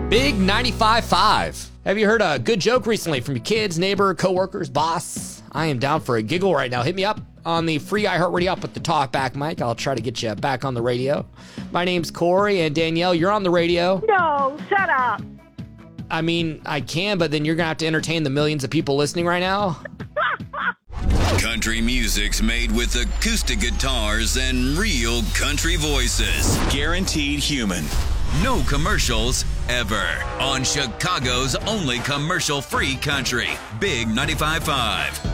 Big 95.5. Have you heard a good joke recently from your kids, neighbor, coworkers, boss? I am down for a giggle right now. Hit me up on the free iHeartRadio app with the talkback mic. I'll try to get you back on the radio. My name's Corey, and Danielle, you're on the radio. No, shut up. I mean, I can, but then you're going to have to entertain the millions of people listening right now. Country music's made with acoustic guitars and real country voices. Guaranteed human. No commercials ever. On Chicago's only commercial-free country. Big 95.5.